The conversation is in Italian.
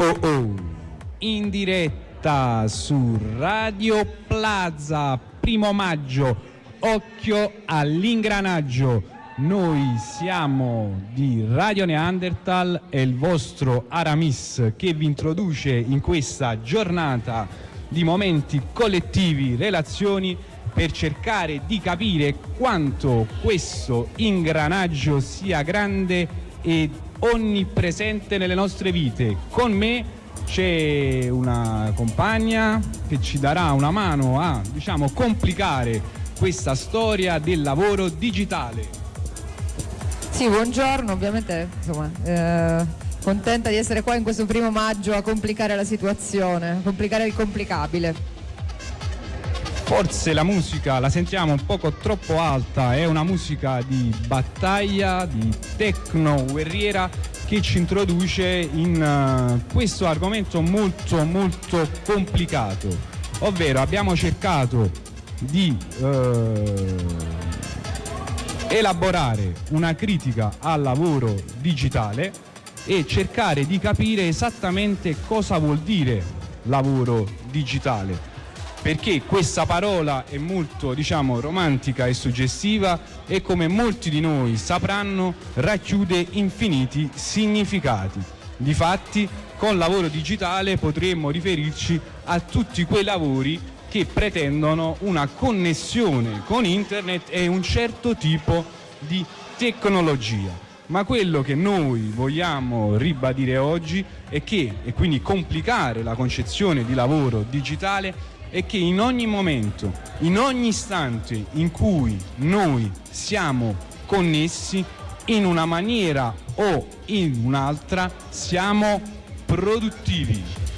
In diretta su Radio Plaza, 1° maggio, occhio all'ingranaggio. Noi siamo di Radio Neanderthal e il vostro Aramis che vi introduce in questa giornata di momenti collettivi, relazioni, per cercare di capire quanto questo ingranaggio sia grande e onnipresente nelle nostre vite. Con me c'è una compagna che ci darà una mano a, complicare questa storia del lavoro digitale. Sì, buongiorno, ovviamente, contenta di essere qua in questo 1° maggio a complicare la situazione, a complicare il complicabile. Forse la musica la sentiamo un poco troppo alta, è una musica di battaglia, di techno guerriera che ci introduce in questo argomento molto molto complicato, ovvero abbiamo cercato di elaborare una critica al lavoro digitale e cercare di capire esattamente cosa vuol dire lavoro digitale. Perché questa parola è molto, romantica e suggestiva e, come molti di noi sapranno, racchiude infiniti significati. Difatti, con lavoro digitale potremmo riferirci a tutti quei lavori che pretendono una connessione con internet e un certo tipo di tecnologia. Ma quello che noi vogliamo ribadire oggi è che, e quindi complicare la concezione di lavoro digitale, è che in ogni momento, in ogni istante in cui noi siamo connessi, in una maniera o in un'altra, siamo produttivi.